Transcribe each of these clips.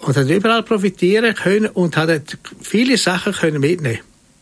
Und hat überall profitieren können und hat viele Sachen können mitnehmen.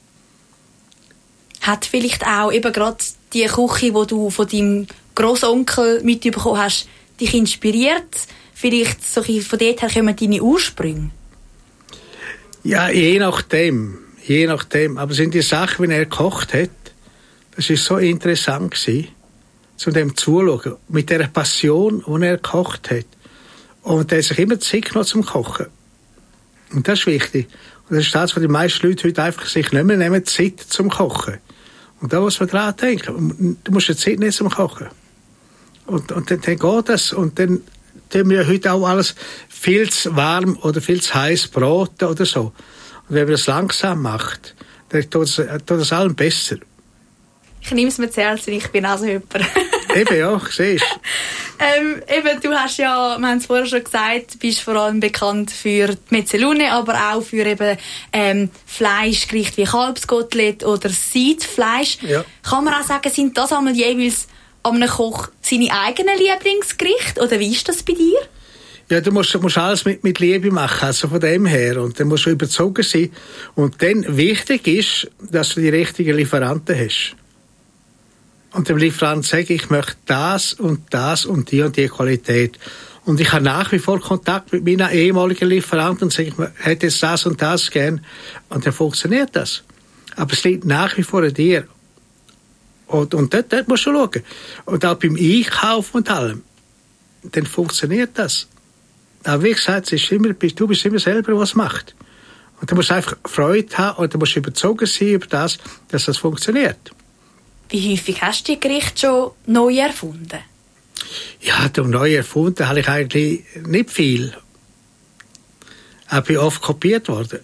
Hat vielleicht auch eben gerade die Küche, die du von deinem Grossonkel mitbekommen hast, dich inspiriert? Vielleicht so von dort her kommen deine Ursprünge? Ja, je nachdem. Aber es sind die Sachen, wie er gekocht hat, das war so interessant gewesen, zu dem zuschauen, mit der Passion, die er gekocht hat. Und er hat sich immer Zeit genommen zum Kochen. Und das ist wichtig. Und das ist das, was die meisten Leute heute einfach sich nicht mehr nehmen, Zeit zum Kochen. Und da muss man dran denken. Du musst die Zeit nicht zum Kochen. Und dann geht das. Und dann tun wir heute auch alles viel zu warm oder viel zu heiß braten oder so. Und wenn man das langsam macht, dann tut das allem besser. Ich nehme es mir zu Herzen, ich bin also jemand. Eben, ja, siehst eben, du hast ja, wir haben es vorher schon gesagt, bist vor allem bekannt für die Mezzalune, aber auch für eben Fleischgerichte wie Kalbskotelett oder Seidfleisch. Ja. Kann man auch sagen, sind das einmal jeweils an einem Koch seine eigenen Lieblingsgerichte? Oder wie ist das bei dir? Ja, du musst alles mit Liebe machen, also von dem her. Und dann musst du überzogen sein. Und dann wichtig ist, dass du die richtigen Lieferanten hast. Und dem Lieferanten sage ich möchte das und die Qualität. Und ich habe nach wie vor Kontakt mit meinen ehemaligen Lieferanten und sage, ich hätte jetzt das und das gern. Und dann funktioniert das. Aber es liegt nach wie vor an dir. Und dort musst du schauen. Und auch beim Einkaufen und allem. Dann funktioniert das. Aber wie gesagt, du bist immer selber, was macht. Und du musst einfach Freude haben und du musst überzogen sein über das, dass das funktioniert. Wie häufig hast du die Gerichte schon neu erfunden? Ja, neu erfunden habe ich eigentlich nicht viel. Ich bin oft kopiert worden.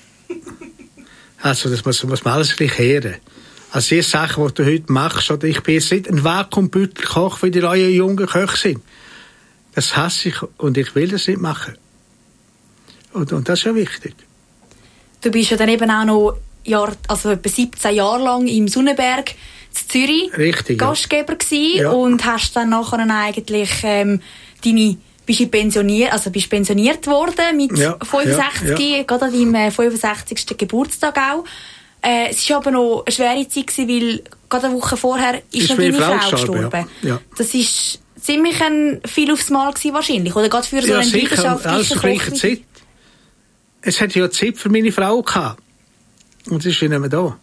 Also das muss man alles gleich hören. Also die Sachen, die du heute machst, oder ich bin jetzt nicht ein Vakuumbeutelkoch, wie die neuen jungen Köche sind. Das hasse ich und ich will das nicht machen. Und das ist ja wichtig. Du bist ja dann eben auch noch etwa 17 Jahre lang im Sonnenberg in Zürich richtig, Gastgeber gewesen, ja. Und hast dann nachher eigentlich bist pensioniert worden mit 65, ja. gerade an deinem 65. Geburtstag auch. Es war aber noch eine schwere Zeit gewesen, weil gerade eine Woche vorher ist noch deine Frau gestorben. Ja. Das ist ziemlich viel aufs Mal gewesen, wahrscheinlich, oder gerade für so einen leidenschaftlichen Koch. Zeit. Es hat ja Zeit für meine Frau gehabt. Und sie ist nicht mehr da.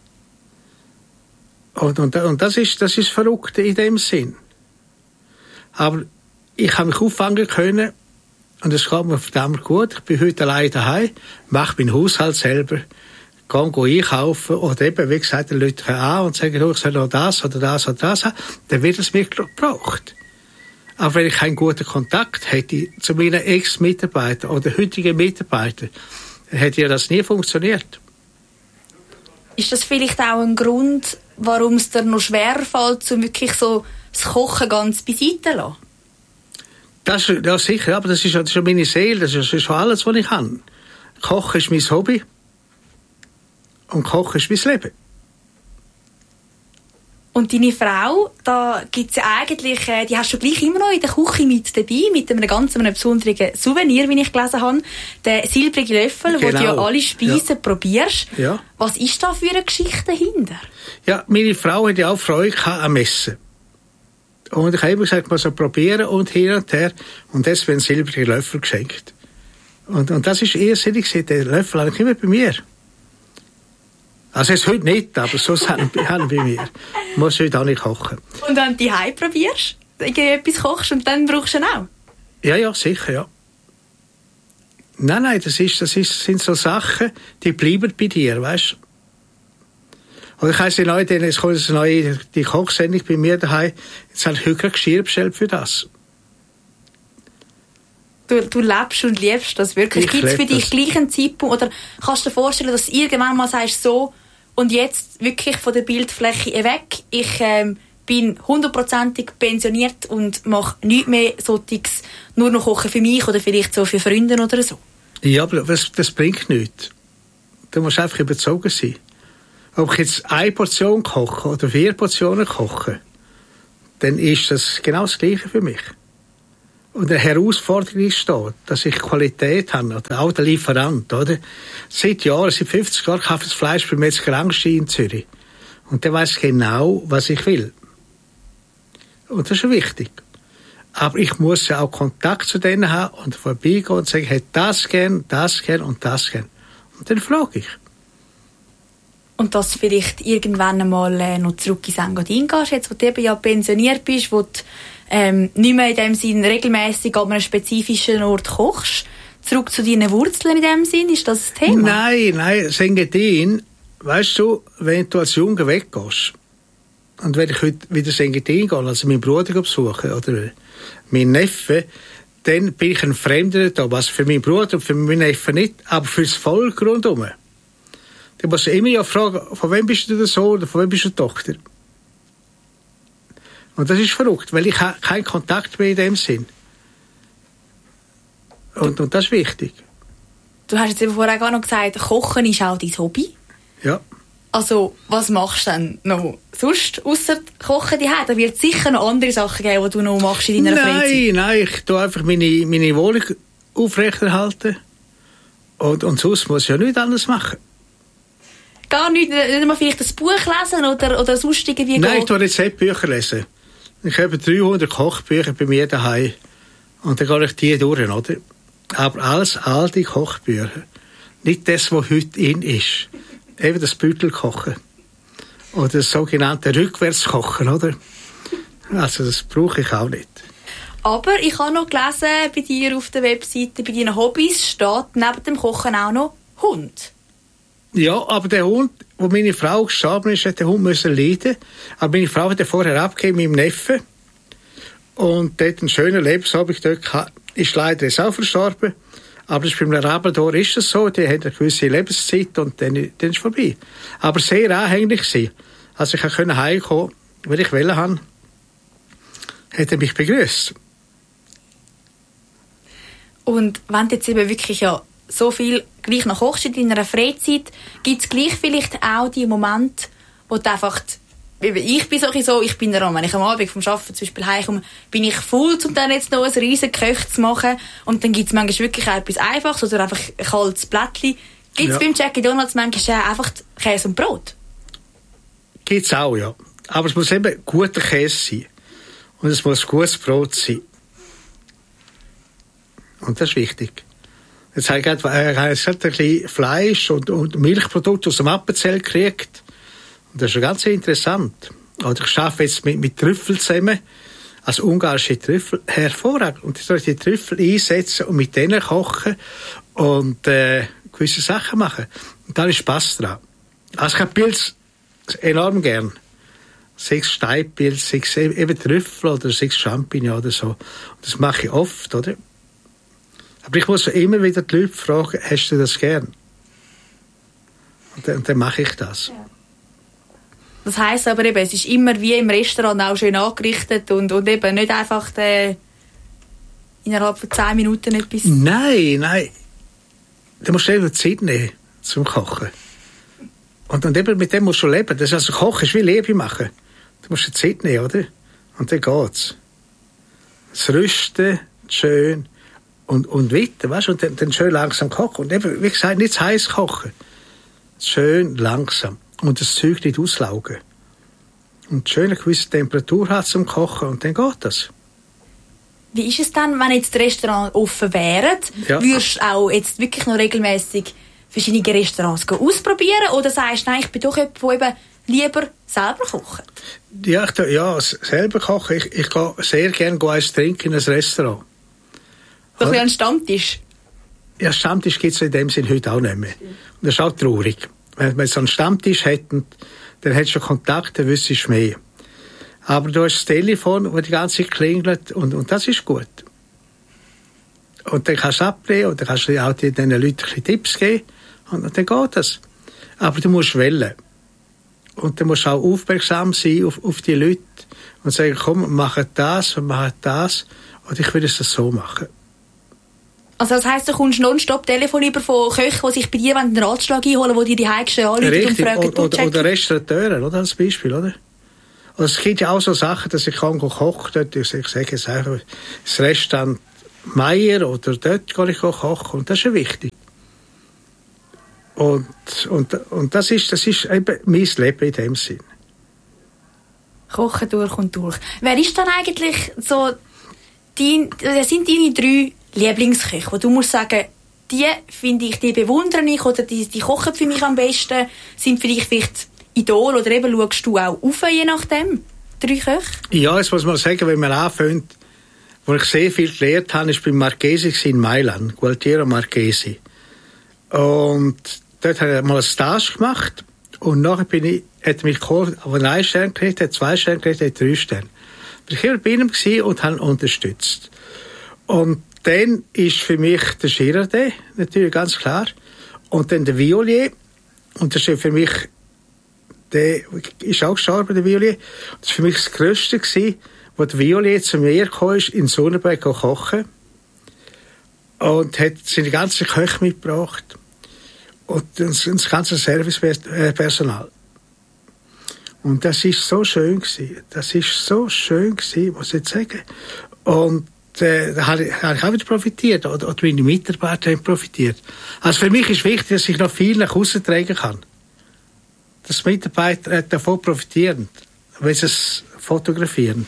Und das ist verrückt in dem Sinn. Aber ich habe mich auffangen können und es geht mir verdammt gut. Ich bin heute allein daheim, mache meinen Haushalt selber, gehe einkaufen oder eben, wie gesagt, die Leute an und sagen, ich soll noch das oder das oder das haben. Dann wird es mir gebraucht. Aber wenn ich keinen guten Kontakt hätte zu meinen Ex-Mitarbeitern oder heutigen Mitarbeitern, dann hätte ja das nie funktioniert. Ist das vielleicht auch ein Grund, warum es dir noch schwer fällt, um wirklich so das Kochen ganz beiseite zu lassen? Ja, sicher, aber das ist schon meine Seele, das ist schon alles, was ich kann. Kochen ist mein Hobby und Kochen ist mein Leben. Und deine Frau, da gibt's ja eigentlich, die hast du gleich immer noch in der Küche mit dabei, mit einem ganz besonderen Souvenir, wie ich gelesen habe, der silbrige Löffel, wo du ja alle Speisen probierst. Ja. Was ist da für eine Geschichte dahinter? Ja, meine Frau hat ja auch Freude am Essen. Und ich habe immer gesagt, man soll probieren und hin und her. Und das wird ein silbriger Löffel geschenkt. Und das ist irrsinnig, der Löffel habe ich immer bei mir. Also es heute nicht, aber so haben bei mir. Ich muss heute auch nicht kochen. Und wenn du daheim probierst, etwas kochst und dann brauchst du ihn auch? Ja, sicher, ja. Nein, das sind so Sachen, die bleiben bei dir, weißt du. Und ich weiss ja neu, es kommt eine neue die Kochsendung bei mir daheim. Jetzt habe ich heute Geschirr bestellt für das. Du lebst und liebst das wirklich. Gibt es für dich gleich einen Zeitpunkt, oder kannst du dir vorstellen, dass du irgendwann mal sagst, so, und jetzt wirklich von der Bildfläche weg, ich bin 100% pensioniert und mache nichts mehr solches, nur noch kochen für mich oder vielleicht so für Freunde oder so? Ja, aber das bringt nichts. Du musst einfach überzogen sein. Ob ich jetzt eine Portion koche oder 4 Portionen koche, dann ist das genau das Gleiche für mich. und eine Herausforderung steht, dass ich Qualität habe, oder auch der Lieferant, oder? Seit 50 Jahren kaufe ich das Fleisch bei Metzger Angstein in Zürich. Und der weiß genau, was ich will. Und das ist wichtig. Aber ich muss ja auch Kontakt zu denen haben und vorbeigehen und sagen, ich hätte das gern und das gern. Und dann frage ich. Und dass du vielleicht irgendwann einmal noch zurück ins Engadin gehst, jetzt wo du eben ja pensioniert bist, wo du nicht mehr in dem Sinn regelmäßig an einem spezifischen Ort kochst, zurück zu deinen Wurzeln in dem Sinn, ist das ein Thema? Nein, das Engadin, weißt du, wenn du als Junge weggehst, und wenn ich heute wieder ins Engadin gehe, also meinen Bruder besuchen, oder meinen Neffen, dann bin ich ein Fremder da, was für meinen Bruder und für meinen Neffen nicht, aber für das Volk rundherum. Da muss ich immer ja fragen, von wem bist du der Sohn oder von wem bist du die Tochter? Und das ist verrückt, weil ich habe keinen Kontakt mehr in dem Sinn. Und das ist wichtig. Du hast jetzt eben vorher auch noch gesagt, Kochen ist auch dein Hobby. Ja. Also, was machst du denn noch sonst, ausser Kochen daheim? Da wird es sicher noch andere Sachen geben, die du noch machst in deiner Freizeit. Nein, ich tue einfach meine Wohnung aufrechterhalten. Und sonst muss ich ja nichts anderes machen. Gar nicht mal vielleicht ein Buch lesen oder sonst irgendwie Nein, ich tue Rezeptbücher lesen. Ich habe 300 Kochbücher bei mir daheim. Und dann gehe ich die durch, oder? Aber alles alte Kochbücher. Nicht das, was heute in ist. Eben das Büttelkochen. Oder das sogenannte Rückwärtskochen, oder? Also das brauche ich auch nicht. Aber ich habe noch gelesen, bei dir auf der Webseite, bei deinen Hobbys steht neben dem Kochen auch noch Hund. Ja, aber der Hund, wo meine Frau gestorben ist, hat der Hund müssen leiden. Aber meine Frau hat er vorher abgegeben, meinem Neffen. Und dort einen schönen Lebensabend dort gehabt. Ist leider jetzt auch verstorben. Aber das ist beim Labrador ist es so, die haben eine gewisse Lebenszeit und dann ist es vorbei. Aber sehr anhänglich gewesen. Also ich konnte heimkommen, weil ich wollte haben, hat er mich begrüßt. Und wenn du jetzt eben wirklich ja so viel gleich noch kochst in deiner Freizeit, gibt es gleich vielleicht auch die Momente, wo du einfach, ich bin so, ich bin daran, wenn ich am Abend vom Arbeiten zum Beispiel heimkomme, bin ich voll, um dann jetzt noch ein riesen Köch zu machen. Und dann gibt es manchmal wirklich auch etwas Einfaches oder einfach ein kaltes Blättchen. Gibt es beim Jackie Donalds manchmal einfach Käse und Brot? Gibt es auch, ja. Aber es muss eben guter Käse sein. Und es muss gutes Brot sein. Und das ist wichtig. Jetzt habe ich ein bisschen Fleisch und Milchprodukte aus dem Appenzell gekriegt. Und das ist ganz interessant. Und ich arbeite jetzt mit Trüffeln zusammen, als ungarische Trüffel, hervorragend. Und ich soll die Trüffel einsetzen und mit denen kochen und gewisse Sachen machen. Und da ist Spass dran. Also ich habe Pilz enorm gern. 6 Steinpilz, 6 eben Trüffel oder 6 Champignon oder so. Und das mache ich oft, oder? Aber ich muss immer wieder die Leute fragen, hast du das gern? Und dann mache ich das. Ja. Das heisst aber eben, es ist immer wie im Restaurant auch schön angerichtet und eben nicht einfach innerhalb von 10 Minuten etwas... Nein. Du musst eben Zeit nehmen zum Kochen. Und eben mit dem musst du leben. Das ist also Kochen ist wie Leben machen. Du musst die Zeit nehmen, oder? Und dann geht's. Das Rüsten, schön und weiter, weißt du? Und dann schön langsam kochen. Und eben, wie gesagt, nicht zu heiß kochen. Schön langsam. Und das Zeug nicht auslaugen. Und schön eine gewisse Temperatur hat zum Kochen und dann geht das. Wie ist es dann, wenn jetzt die Restaurants offen wären? Ja. Würdest du auch jetzt wirklich noch regelmäßig verschiedene Restaurants ausprobieren? Oder sagst du, nein, ich bin doch jemand, der eben lieber selber kochen? Ja, selber kochen. Ich gehe sehr gerne eins trinken in ein Restaurant. So ein bisschen ein Stammtisch? Ja, Stammtisch gibt es in dem Sinn heute auch nicht mehr. Und das ist auch traurig. Wenn wir so einen Stammtisch hätten, dann hättest du Kontakt, dann wüsstest du mehr. Aber du hast das Telefon, das die ganze Zeit klingelt und das ist gut. Und dann kannst du ablehnen und dann kannst du auch den Leuten ein bisschen Tipps geben und dann geht das. Aber du musst wählen. Und du musst auch aufmerksam sein auf die Leute und sagen, komm, wir machen das und ich will es so machen. Also das heisst, du kommst nonstop Telefon über von Köchen, die sich bei dir einen Ratschlag einholen, die dir die Heimsten anrufen und fragen, oder Restaurateuren, oder, als Beispiel, oder? Also es gibt ja auch so Sachen, dass ich kann kochen dort. Ich sage jetzt einfach, das Restaurant Meier oder dort gehe ich kochen. Und das ist ja wichtig. Und das ist eben mein Leben in dem Sinn. Kochen durch und durch. Wer ist dann eigentlich so sind deine 3 Lieblingsköche, wo du musst sagen, die finde ich, die bewundere ich oder die kochen für mich am besten, sind für dich vielleicht Idol oder eben schaust du auch auf, je nachdem? 3 Köche? Ja, jetzt muss man sagen, wenn man anfängt, wo ich sehr viel gelernt habe, ist beim Marchesi in Mailand, Gualtiero Marchesi. Und dort habe ich mal einen Stage gemacht und nachher hat mich geholt, aber 1 Stern gekriegt, hat 2 Sterne gekriegt, hat 3 Sterne. Ich war bei ihm und habe ihn unterstützt. Und dann ist für mich der Girardet, natürlich ganz klar. Und dann der Violier. Und das ist für mich, der ist auch gestorben, der Violier. Das war für mich das Grösste gewesen, wo der Violier zu mir gekommen ist, in Sonnenberg kochen. Und hat seine ganze Köche mitgebracht. Und das ganze Servicepersonal. Und das ist so schön gewesen. Das ist so schön gewesen, muss ich jetzt sagen. Und da habe ich auch wieder profitiert. Oder meine Mitarbeiter haben profitiert. Also für mich ist wichtig, dass ich noch viel nach außen tragen kann. Dass Mitarbeiter davon profitieren, wenn sie es fotografieren.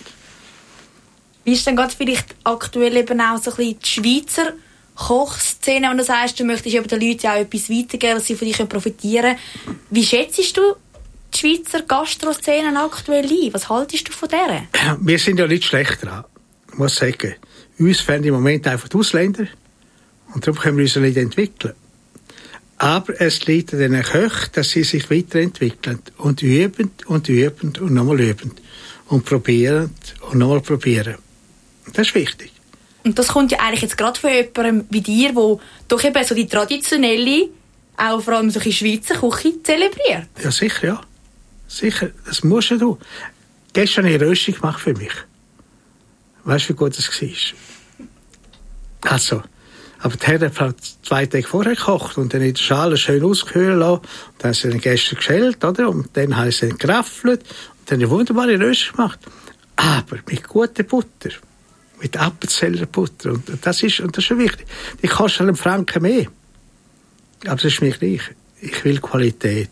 Wie ist denn gerade vielleicht aktuell eben auch so ein bisschen die Schweizer Kochszene, wenn du sagst, du möchtest eben den Leuten auch etwas weitergeben, dass sie von dir profitieren können. Wie schätzt du die Schweizer Gastroszene aktuell ein? Was haltest du von der? Wir sind ja nicht schlecht dran, muss ich sagen. Uns fehlen im Moment einfach die Ausländer und darum können wir uns nicht entwickeln. Aber es liegt an den Köchen, dass sie sich weiterentwickeln und üben und üben und nochmal üben und probieren und nochmal probieren. Das ist wichtig. Und das kommt ja eigentlich jetzt gerade von jemandem wie dir, der doch eben so die traditionelle, auch vor allem so die Schweizer Küche zelebriert. Ja, sicher, ja. Sicher, das musst du tun. Gestern eine Röstung gemacht für mich. Weißt du, wie gut das war? Also, aber die Herren haben 2 Tage vorher gekocht und dann in der Schale schön ausgehöhlen lassen. Und dann haben sie den gestern geschält, oder? Und dann haben sie ihn geraffelt und dann eine wunderbare Röstung gemacht. Aber mit guter Butter. Mit Appenzeller Butter. Und das ist schon wichtig. Die kostet einen Franken mehr. Aber das ist mir gleich. Ich will Qualität.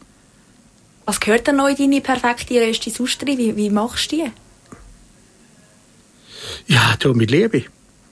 Was gehört denn noch in deine perfekte Rösti Sustri? Wie machst du die? Ja, du mit Liebe.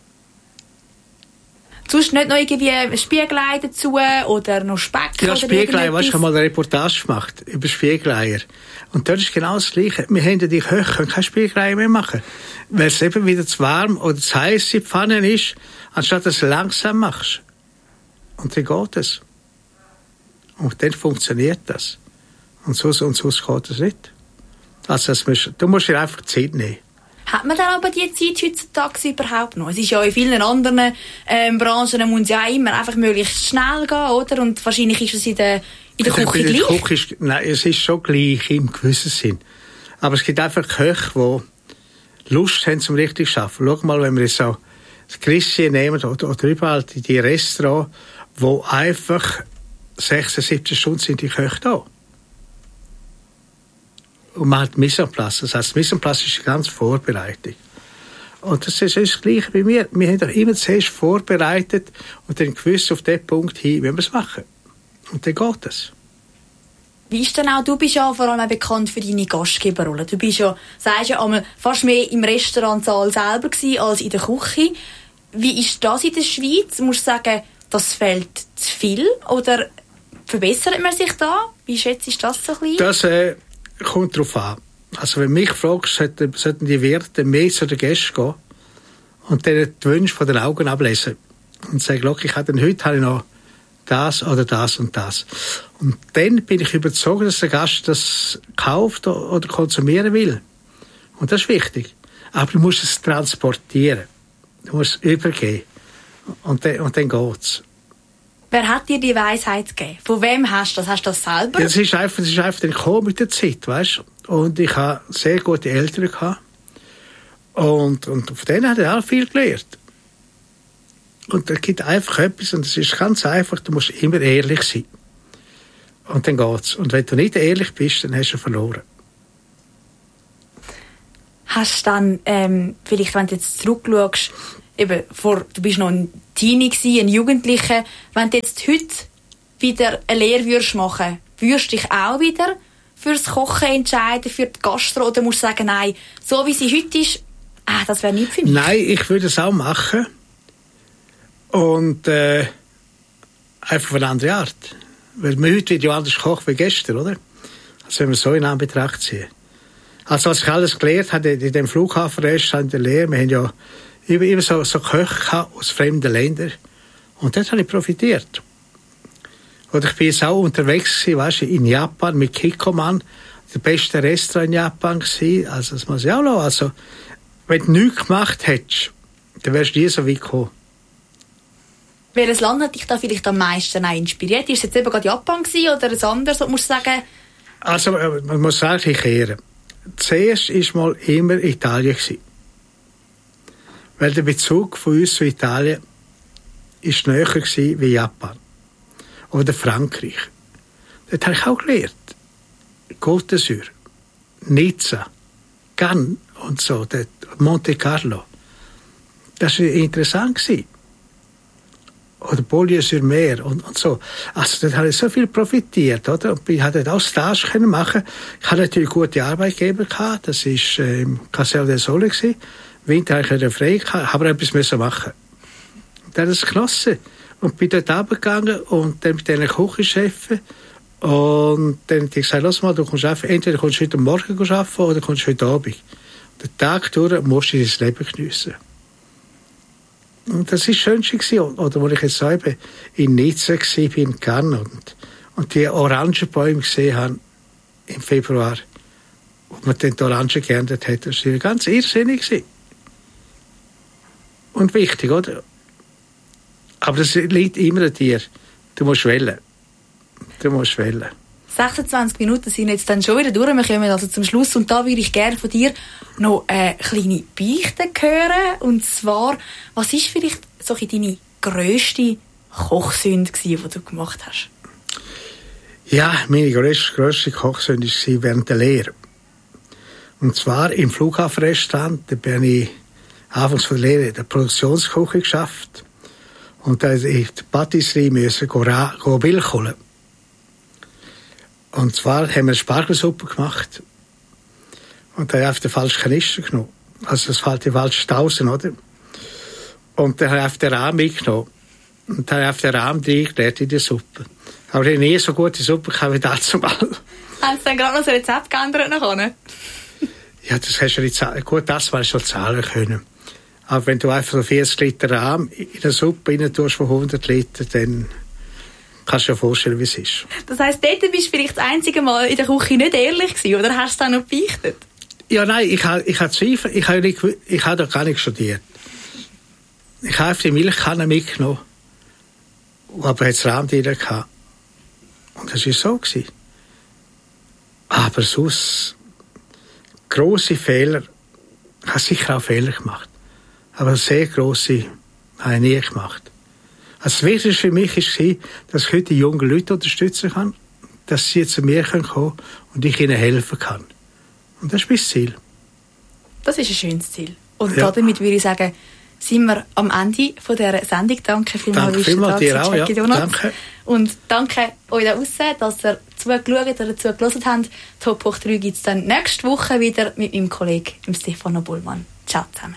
Sonst nicht noch irgendwie Spiegelei dazu oder noch Speck? Ja, Spiegelei, weißt du, ich habe mal eine Reportage gemacht über Spiegeleier. Und dort ist genau das Gleiche. Wir haben ja die Köche, können keine Spiegelei mehr machen. Weil es eben wieder zu warm oder zu heiß in die Pfanne ist, anstatt dass du langsam machst. Und dann geht es. Und dann funktioniert das. Und sonst geht es nicht. Also du musst dir einfach Zeit nehmen. Hat man dann aber die Zeit heutzutage überhaupt noch? Es ist ja in vielen anderen Branchen, muss ja immer einfach möglichst schnell gehen, oder? Und wahrscheinlich ist es in der Küche gleich. Nein, es ist schon gleich im gewissen Sinn. Aber es gibt einfach Köche, die Lust haben zum richtig zu arbeiten. Schau mal, wenn wir jetzt so das Christchen nehmen oder überall die Restaurants, wo einfach 16, 17 Stunden sind die Köche da. Und man hat Mise en place. Das heisst, Mise en place ist die ganze Vorbereitung. Und das ist das Gleiche bei mir. Wir haben doch immer zuerst vorbereitet und dann gewusst auf den Punkt hin, wie wir es machen. Und dann geht es. Wie ist denn auch, du bist ja vor allem auch bekannt für deine Gastgeberrolle. Du bist ja, sagst ja einmal, fast mehr im Restaurantsaal selber gewesen als in der Küche. Wie ist das in der Schweiz? Musst du sagen, das fehlt zu viel? Oder verbessert man sich da? Wie schätzt du das so ein bisschen? Das kommt darauf an. Also wenn mich fragst, sollten die Wirte mehr zu den Gästen gehen und denen die Wünsche von den Augen ablesen. Und sagen, heute habe ich noch das oder das und das. Und dann bin ich überzeugt, dass der Gast das kauft oder konsumieren will. Und das ist wichtig. Aber du musst es transportieren. Du musst es übergeben. Und dann geht's. Wer hat dir die Weisheit gegeben? Von wem hast du das? Hast du das selber? Ja, das ist einfach gekommen mit der Zeit, weißt? Und ich habe sehr gute Eltern gehabt. Und von denen habe ich auch viel gelernt. Und da gibt einfach etwas, und es ist ganz einfach, du musst immer ehrlich sein. Und dann geht's. Und wenn du nicht ehrlich bist, dann hast du verloren. Hast du dann, vielleicht wenn du jetzt zurückschaust, eben, du bist noch ein Teenie gewesen, ein Jugendlicher. Wenn du jetzt heute wieder eine Lehre machen würdest du dich auch wieder fürs Kochen entscheiden, für die Gastro, oder musst du sagen, nein, so wie sie heute ist, das wäre nicht für mich? Nein, ich würde es auch machen. Und einfach von einer anderen Art. Weil man heute wieder anders kocht wie gestern, oder? Also wenn wir so in Anbetracht ziehen. Also als ich alles gelernt habe in dem Flughafenrestaurant in der Lehre, wir haben ja immer so Köche aus fremden Ländern. Und dort habe ich profitiert. Oder ich bin jetzt auch unterwegs gewesen, weißt du, in Japan mit Kikkoman, der beste Restaurant in Japan gewesen. Also das muss ich auch noch. Also wenn du nichts gemacht hättest, dann wärst du nie so weit gekommen. Welches Land hat dich da vielleicht am meisten inspiriert? Ist es jetzt eben gerade Japan gewesen oder ein anderes, was musst du sagen? Also man muss sagen, ich kehre. Zuerst war mal immer Italien gewesen. Weil der Bezug von uns zu Italien ist näher gewesen wie Japan. Oder Frankreich. Dort habe ich auch gelernt. Côte d'Azur, Nizza, Cannes und so, Monte Carlo. Das war interessant gewesen. Oder Beaulieu-sur-Mer und so. Also dort habe ich so viel profitiert, oder? Und ich konnte dort auch Stage machen. Ich hatte natürlich gute Arbeitgeber gehabt. Das war im Castel del Sole gewesen. Winter hatte ich frei gehabt, aber etwas müssen machen. Und dann habe ich es genossen. Und bin dort runtergegangen und dann mit diesen Küchenchefen. Und dann habe ich gesagt, lass mal, du kommst einfach, entweder kommst du heute Morgen arbeiten oder kommst du heute Abend. Und den Tag durch musst du dein Leben geniessen. Und das war das Schönste gewesen. Oder wo ich jetzt eben in Nizza war, in Cannes und die Orangenbäume gesehen habe im Februar, wo man dann die Orangen geerntet hat, das war ganz irrsinnig gewesen. Und wichtig, oder? Aber das liegt immer an dir. Du musst wählen. 26 Minuten sind jetzt dann schon wieder durch. Wir kommen also zum Schluss. Und da würde ich gerne von dir noch eine kleine Beichte hören. Und zwar, was ist vielleicht so deine grösste Kochsünde, die du gemacht hast? Ja, meine grösste Kochsünde war während der Lehre. Und zwar im Flughafenrestaurant. Da bin ich anfangs von der Lehre in der Produktionsküche geschafft. Und da musste ich die Patisserie Milch holen. Und zwar haben wir Spargelsuppe gemacht. Und da habe ich auf den falschen Kanister genommen. Also das fällt die falsche Tausen, oder? Und dann habe ich auf den Rahmen mitgenommen. Und dann habe ich auf den Rahmen reingelegt in die Suppe. Aber ich habe nie so gute Suppe gehabt wie dazu mal. Haben Sie dann gerade noch das Rezept geändert nachher? Ja, das hast du nicht. Gut, das war schon zahlen können. Aber wenn du einfach so 40 Liter Rahm in eine Suppe rein tust von 100 Liter, dann kannst du dir vorstellen, wie es ist. Das heisst, dort bist du vielleicht das einzige Mal in der Küche nicht ehrlich gewesen, oder hast du es auch noch beichtet? Ja, nein, ich habe Zweifel. Ich habe da gar nicht studiert. Ich habe die Milchkanne mitgenommen, aber es Rahm drin gehabt. Und das war so gewesen. Aber sonst, grosse Fehler, ich habe sicher auch Fehler gemacht. Aber sehr grosse habe ich nie gemacht. Also das Wichtigste für mich war, dass ich heute die jungen Leute unterstützen kann, dass sie zu mir kommen können und ich ihnen helfen kann. Und das ist mein Ziel. Das ist ein schönes Ziel. Und damit würde ich sagen, sind wir am Ende von dieser Sendung. Danke vielmals, dir auch, ja. Danke. Und danke euch da draussen, dass ihr zugeschaut oder zugehört habt. Top hoch 3 gibt es dann nächste Woche wieder mit meinem Kollegen Stefano Bollmann. Ciao zusammen.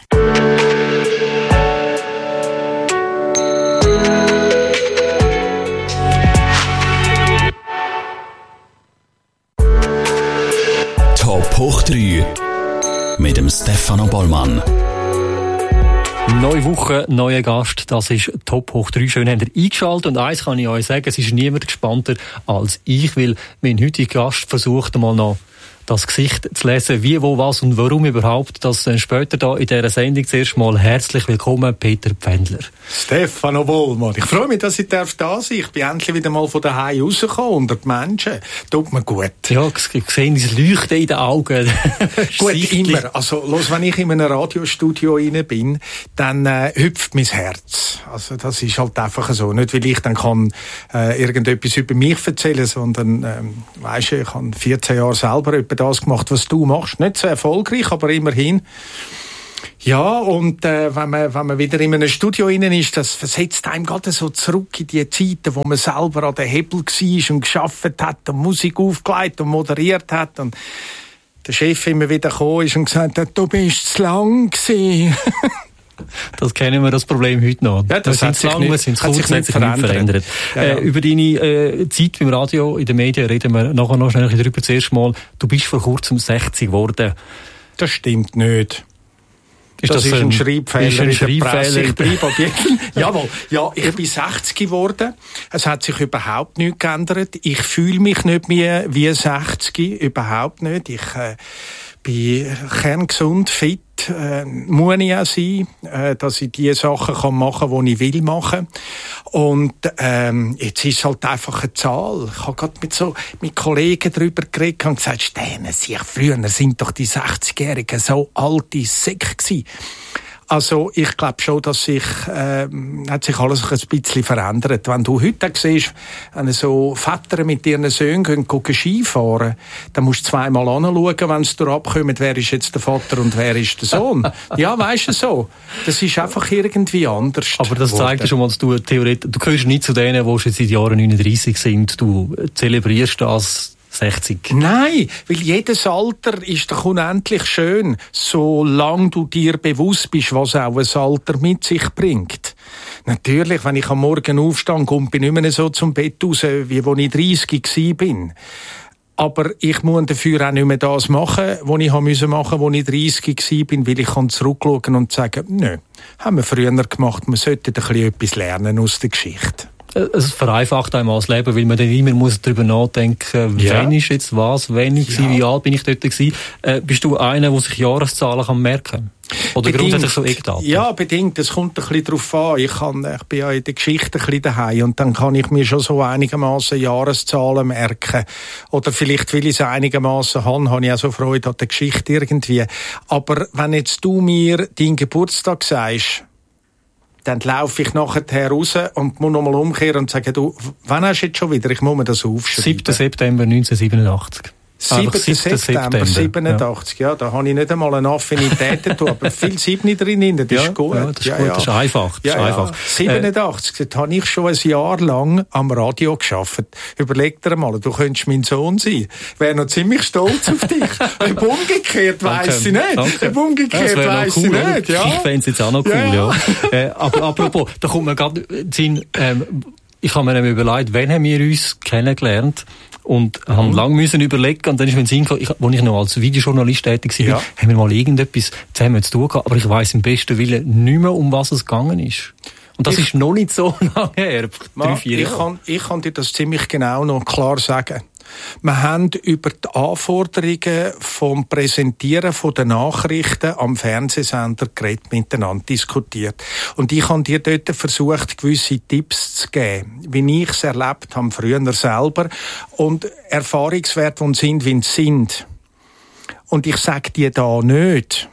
Top hoch 3 mit dem Stefano Bollmann. Neue Woche, neuer Gast, das ist Top hoch 3. Schön habt ihr eingeschaltet. Und eins kann ich euch sagen, es ist niemand gespannter als ich, weil mein heutiger Gast versucht einmal noch das Gesicht zu lesen, wie, wo, was und warum überhaupt. Das später da in dieser Sendung. Zuerst mal herzlich willkommen, Peter Pfändler. Stefano Bollmann. Ich freue mich, dass ich da sein darf. Ich bin endlich wieder mal von daheim rausgekommen unter die Menschen. Tut mir gut. Ja, ich sehe das Leuchten in den Augen. Gut, immer. Also, wenn ich in einem Radiostudio rein bin, dann hüpft mein Herz. Also, das ist halt einfach so. Nicht, weil ich dann kann irgendetwas über mich erzählen, sondern, weisst du, ich habe 14 Jahre selber das gemacht, was du machst. Nicht so erfolgreich, aber immerhin. Ja, und wenn man wieder in einem Studio innen ist, das versetzt einem gerade so zurück in die Zeiten, wo man selber an der Hebel war und gearbeitet hat und Musik aufgelegt und moderiert hat und der Chef immer wieder gekommen ist und gesagt hat, du bist zu lang gewesen. Das kennen wir, das Problem heute noch. Ja, das wir sind zu lang, wir sind zu kurz, hat sich nicht verändert. Ja. Über deine Zeit beim Radio, in den Medien reden wir nachher noch schnell darüber. Zuerst mal, du bist vor kurzem 60 geworden. Das stimmt nicht. Das ist ein Schreibfehler in der Presse. Ich bleibe objektiv. Jawohl. Ja, ich bin 60 geworden. Es hat sich überhaupt nichts geändert. Ich fühle mich nicht mehr wie 60. Überhaupt nicht. Ich bin kerngesund, fit. Muss ich auch sein, dass ich die Sachen machen kann, die ich will machen. Und jetzt ist es halt einfach eine Zahl. Ich habe gerade mit Kollegen darüber geredet und gesagt, stellen sich, früher sind doch die 60-Jährigen so alte Säcke gewesen. Also ich glaube schon, dass hat sich alles ein bisschen verändert. Wenn du heute siehst, wenn so Väter mit ihren Söhnen gehen Skifahren, dann musst du zweimal anschauen, wenn sie da abkommen, wer ist jetzt der Vater und wer ist der Sohn. Ja, weisst du so. Das ist einfach irgendwie anders. Aber das zeigt ja schon mal, dass du theoretisch, du gehörst nicht zu denen, die schon seit Jahren 39 sind. Du zelebrierst das 60. Nein, weil jedes Alter ist doch unendlich schön, solange du dir bewusst bist, was auch ein Alter mit sich bringt. Natürlich, wenn ich am Morgen aufstehe, komme ich nicht mehr so zum Bett raus, wie als ich 30 war. Aber ich muss dafür auch nicht mehr das machen, was ich machen musste, als ich 30 war, weil ich kann zurückschauen und sagen, nö, haben wir früher gemacht, wir sollten ein bisschen etwas lernen aus der Geschichte. Es vereinfacht einmal das Leben, weil man dann immer muss darüber nachdenken, wann ist jetzt was, wann ich war, wie alt bin ich dort gewesen. Bist du einer, der sich Jahreszahlen kann merken kann? Oder bedingt, grundsätzlich so Eckdaten? Ja, bedingt. Es kommt ein bisschen darauf an. Ich bin ja in der Geschichte ein bisschen daheim und dann kann ich mir schon so einigermaßen Jahreszahlen merken. Oder vielleicht, weil ich es einigermaßen habe ich auch so Freude an der Geschichte irgendwie. Aber wenn jetzt du mir deinen Geburtstag sagst, dann laufe ich nachher raus und muss nochmal umkehren und sagen, du, wann hast du jetzt schon wieder? Ich muss mir das aufschreiben. 7. September 1987. 7. September 87, ja, da habe ich nicht einmal eine Affinität dazu, aber viel 7 drin, das ist gut. Ja, das ist gut, das ist einfach. Das ist einfach. 87, da habe ich schon ein Jahr lang am Radio gearbeitet. Überleg dir mal, du könntest mein Sohn sein. Ich wäre noch ziemlich stolz auf dich. Ob umgekehrt weiss ich nicht. Ob umgekehrt weiss ich nicht. Ja. Ich fände es jetzt auch noch cool, ja. Aber apropos, da kommt mir gerade Sinn, ich habe mir nämlich überlegt, wann haben wir uns kennengelernt? Und haben lange müssen überlegen, und dann ist mir in den Sinn gekommen, als ich noch als Videojournalist tätig war, haben wir mal irgendetwas zusammen zu tun gehabt, aber ich weiss im besten Willen nicht mehr, um was es gegangen ist. Und das ist noch nicht so lange her, 3-4 Jahre. Ich kann dir das ziemlich genau noch klar sagen. Wir haben über die Anforderungen vom Präsentieren der Nachrichten am Fernsehsender geredet, miteinander diskutiert. Und ich habe dir dort versucht, gewisse Tipps zu geben, wie ich es erlebt habe, früher selber. Und Erfahrungswerte, die sind, wie sie sind. Und ich sage dir da nicht,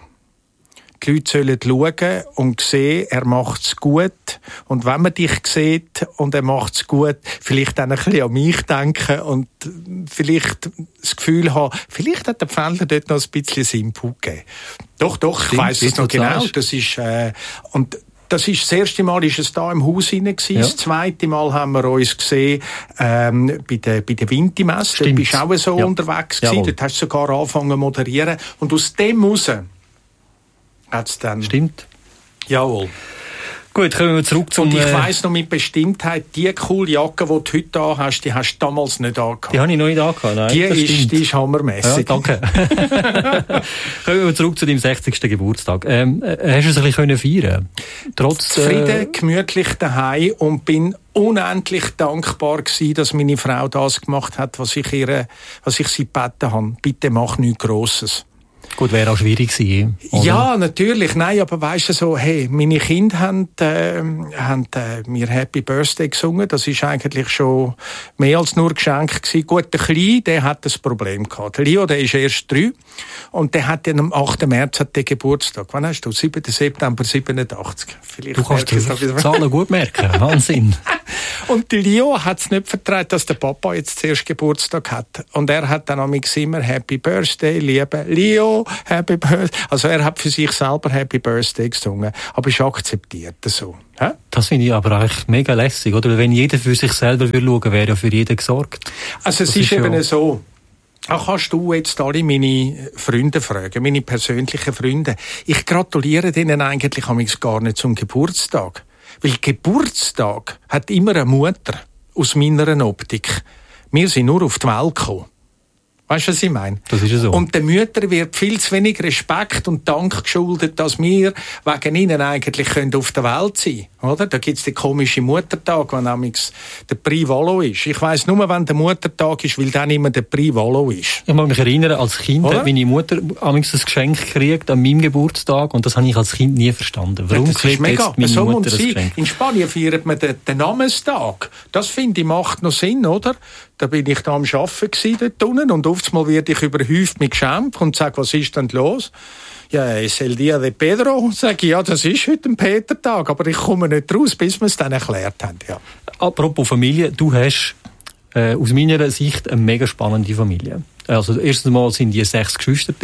die Leute sollen schauen und sehen, er macht es gut. Und wenn man dich sieht und er macht es gut, vielleicht dann ein bisschen an mich denken und vielleicht das Gefühl haben, vielleicht hat der Pfändler dort noch ein bisschen Input gegeben. Doch, ich weiss es noch genau. Das ist, und das ist, das erste Mal ist es da im Haus hinein gewesen. Das zweite Mal haben wir uns gesehen, bei der Winti-Messe. Dort bist du auch so unterwegs gewesen. Jawohl. Dort hast du sogar angefangen zu moderieren. Und aus dem raus hat's dann. Stimmt. Jawohl. Gut, kommen wir zurück zum... Und ich weiss noch mit Bestimmtheit, die coole Jacke, die du heute an hast, die hast du damals nicht angehabt. Die habe ich noch nicht angehabt, nein. Die ist hammermässig. Ja, danke. Kommen wir zurück zu deinem 60. Geburtstag. Hast du es ein bisschen feiern? Trotz... Zufrieden, gemütlich daheim und bin unendlich dankbar gewesen, dass meine Frau das gemacht hat, was ich sie gebeten habe. Bitte mach nichts Grosses. Gut, wäre auch schwierig gewesen, oder? Ja, natürlich. Nein, aber weisst du so, hey, meine Kinder haben mir Happy Birthday gesungen. Das ist eigentlich schon mehr als nur Geschenk gewesen. Gut, der Kleine, der hat das Problem gehabt. Der Leo, der ist erst 3. Und der hat dann am 8. März den Geburtstag. Wann hast du? 7. September 87. Vielleicht du kannst die Zahlen gut merken. Wahnsinn. Und der Leo hat es nicht vertraut, dass der Papa jetzt zuerst Geburtstag hat. Und er hat dann immer Happy Birthday, lieber Leo. Pedro, Happy Birthday. Also er hat für sich selber Happy Birthday gesungen, aber ist akzeptiert so. Ja? Das finde ich aber eigentlich mega lässig, oder? Wenn jeder für sich selber schauen würde, wäre ja für jeden gesorgt. Also es ist eben so. Auch kannst du jetzt alle meine Freunde fragen, meine persönlichen Freunde. Ich gratuliere denen eigentlich gar nicht zum Geburtstag. Weil Geburtstag hat immer eine Mutter, aus meiner Optik. Wir sind nur auf die Welt gekommen. Weißt du, was ich meine? Das ist so. Und den Müttern wird viel zu wenig Respekt und Dank geschuldet, dass wir wegen ihnen eigentlich auf der Welt sein können. Oder? Da gibt es den komischen Muttertag, wenn nämlich der Prix Valo ist. Ich weiss nur, wenn der Muttertag ist, weil dann immer der Prix Valo ist. Ich mag mich erinnern, als Kind hat meine Mutter ein Geschenk gekriegt an meinem Geburtstag und das habe ich als Kind nie verstanden. Warum ja, das ist mega. Jetzt meine so Mutter das Geschenk? In Spanien feiert man den Namenstag. Das finde ich macht noch Sinn, oder? Da bin ich da am Arbeiten dort unten und oftmals werde ich überhäuft mit Geschenk und sage, was ist denn los? Ja, es ist el Día de Pedro. Sage ich, ja, das ist heute ein Petertag, aber ich komme nicht raus, bis wir es dann erklärt haben. Ja. Apropos Familie, du hast aus meiner Sicht eine mega spannende Familie. Also erstens mal sind die 6 Geschwister.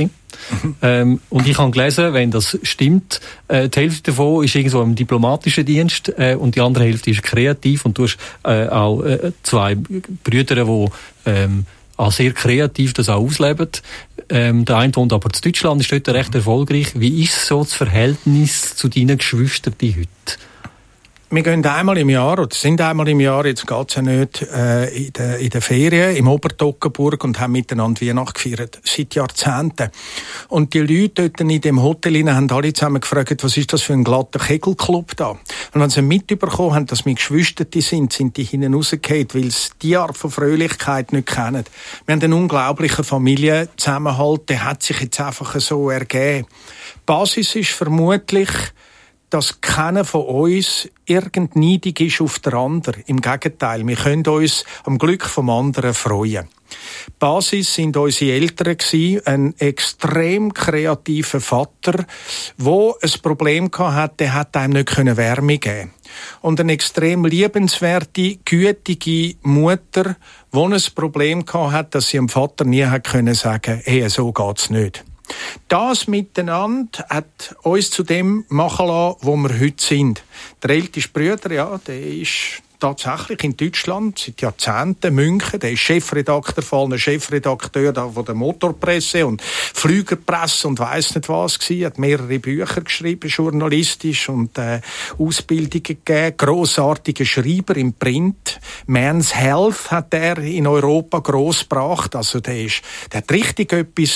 Und ich habe gelesen, wenn das stimmt, die Hälfte davon ist irgendwo im diplomatischen Dienst und die andere Hälfte ist kreativ und du hast auch 2 Brüder, die auch sehr kreativ das auch ausleben. Der eine wohnt aber in Deutschland, ist dort recht erfolgreich. Wie ist so das Verhältnis zu deinen Geschwistern heute? Wir gehen einmal im Jahr, oder sind einmal im Jahr, jetzt geht's ja nicht, in der Ferien im Obertoggenburg und haben miteinander Weihnachten gefeiert. Seit Jahrzehnten. Und die Leute dort in dem Hotel haben alle zusammen gefragt, was ist das für ein glatter Kegelclub da? Und wenn sie mitbekommen haben, dass wir Geschwister sind die hinten rausgefallen, weil sie die Art von Fröhlichkeit nicht kennen. Wir haben einen unglaublichen Familienzusammenhalt, der hat sich jetzt einfach so ergeben. Die Basis ist vermutlich, dass keiner von uns irgend neidig ist auf der anderen. Im Gegenteil, wir können uns am Glück vom anderen freuen. Die Basis sind unsere Eltern gewesen, ein extrem kreativer Vater, der ein Problem hatte, der hat einem nicht Wärme geben. Und eine extrem liebenswerte, gütige Mutter, die ein Problem hatte, dass sie dem Vater nie sagen konnte, hey, so geht's nicht. Das miteinander hat uns zu dem machen lassen, wo wir heute sind. Der älteste Bruder, ja, der ist tatsächlich in Deutschland seit Jahrzehnten München. Der ist Chefredakteur, vor allem Chefredakteur von der Motorpresse und Flügerpresse und weiss nicht was gewesen. Hat mehrere Bücher geschrieben, journalistisch und Ausbildungen gegeben. Grossartiger Schreiber im Print. Men's Health hat er in Europa gross gebracht. Also der hat richtig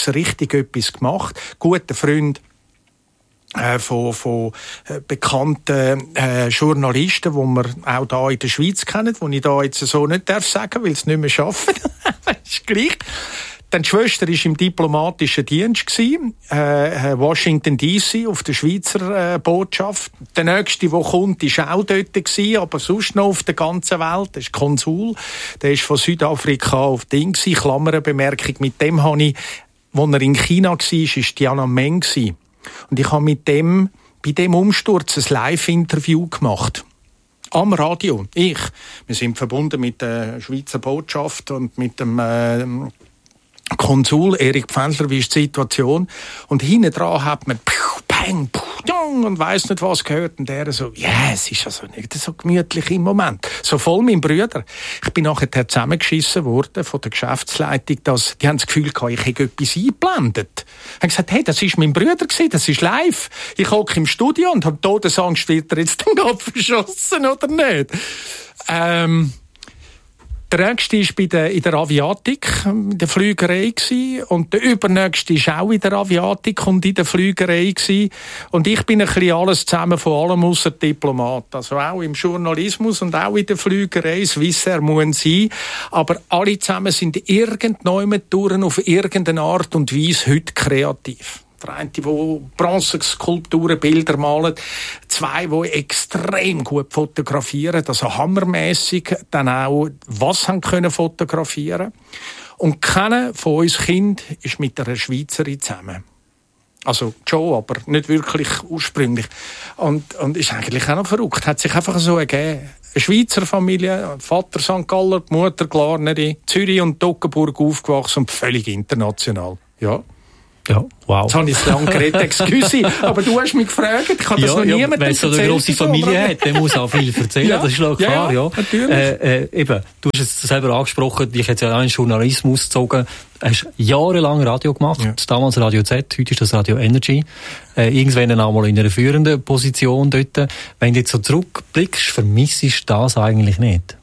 etwas gemacht. Guter Freund von bekannten Journalisten, die wir auch hier in der Schweiz kennen, die ich da jetzt so nicht sagen darf, weil sie nicht mehr arbeiten. Ist gleich. Dann die Schwester war im diplomatischen Dienst, Washington D.C. auf der Schweizer Botschaft. Der nächste, der kommt, war auch dort, aber sonst noch auf der ganzen Welt. Das ist Konsul. Der ist von Südafrika auf Ding, Klammerbemerkung. Mit dem habe ich, als er in China war, ist Tiananmen. Und ich habe bei dem Umsturz ein Live-Interview gemacht. Am Radio. Wir sind verbunden mit der Schweizer Botschaft und mit dem Konsul Erik Pfändler, wie ist die Situation? Und hinten dran hat man Peng, und weiss nicht was gehört. Und der so, es ist also nicht so gemütlich im Moment. So voll mein Bruder. Ich bin nachher zusammengeschissen worden von der Geschäftsleitung, die haben das Gefühl gehabt, ich hätte etwas eingeblendet. Die haben gesagt, hey, das ist mein Bruder gewesen, das ist live. Ich hocke im Studio und habe Todesangst, wird er jetzt den Kopf verschossen oder nicht? Der nächste war in der Aviatik, in der Flügerei gewesen. Und der übernächste war auch in der Aviatik und in der Flügerei gewesen. Und ich bin ein bisschen alles zusammen, von allem ausser Diplomat. Also auch im Journalismus und auch in der Flügerei. Swissair muss sein. Aber alle zusammen sind irgendjemand auf irgendeine Art und Weise heute kreativ. Der eine, der Bronzeskulpturen, Bilder malen. 2, die extrem gut fotografieren, also hammermässig dann auch was haben können fotografieren. Und keiner von uns Kind ist mit einer Schweizerin zusammen. Also Joe, aber nicht wirklich ursprünglich. Und ist eigentlich auch noch verrückt. Hat sich einfach so ergeben. Eine Schweizer Familie, Vater St. Galler, die Mutter Glarneri, Zürich und Toggenburg aufgewachsen und völlig international. Ja. Ja, wow. Jetzt habe ich es lang geredet, excuse, aber du hast mich gefragt, ich habe das noch niemandem wenn so eine grosse Familie hat, der muss auch viel erzählen, das ist klar, ja. Natürlich. Eben, du hast es selber angesprochen, dich jetzt ja auch in den Journalismus gezogen, hast jahrelang Radio gemacht, damals Radio Z, heute ist das Radio Energy, irgendwann auch mal in einer führenden Position dort. Wenn du jetzt so zurückblickst, vermisst du das eigentlich nicht?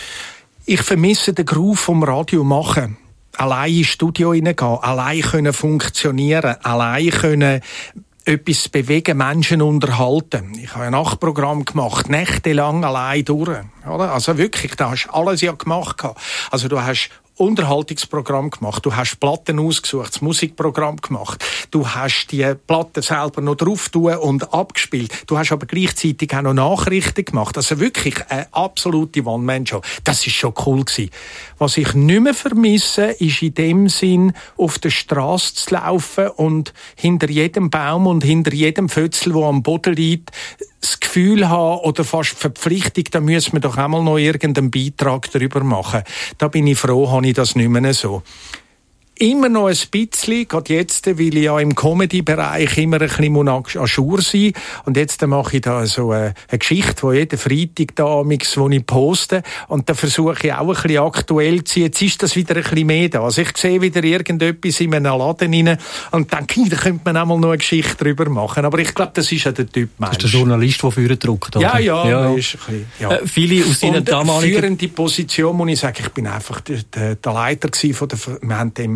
Ich vermisse den Groove vom Radio machen. Allein ins Studio hineingehen, allein können funktionieren, allein können etwas bewegen, Menschen unterhalten. Ich habe ein Nachtprogramm gemacht, nächtelang allein durch. Oder? Also wirklich, da hast du alles ja gemacht. Also du hast Unterhaltungsprogramm gemacht, du hast Platten ausgesucht, das Musikprogramm gemacht, du hast die Platten selber noch drauf tun und abgespielt, du hast aber gleichzeitig auch noch Nachrichten gemacht, also wirklich eine absolute One-Man-Show. Das ist schon cool gewesen. Was ich nicht mehr vermisse, ist in dem Sinn, auf der Straße zu laufen und hinter jedem Baum und hinter jedem Fötzel, der am Boden liegt, das Gefühl haben oder fast Verpflichtung, da müssen wir doch einmal noch irgendeinen Beitrag darüber machen. Da bin ich froh, habe ich das nicht mehr so. Immer noch ein bisschen, gerade jetzt, weil ich ja im Comedy-Bereich immer ein bisschen à jour sein. Und jetzt mache ich da so eine Geschichte, die jeden Freitag da wo ich poste. Und da versuche ich auch ein bisschen aktuell zu sein. Jetzt ist das wieder ein bisschen mehr da. Also ich sehe wieder irgendetwas in einem Laden rein und denke, da könnte man auch mal noch eine Geschichte drüber machen. Aber ich glaube, das ist ja der Typ Mensch. Das ist der Journalist, der vorne druckt, oder? Ja. Ist ein bisschen, ja. Viele aus deiner damaligen... führende Position, muss ich sagen, ich bin einfach der Leiter gewesen von der... Wir haben dem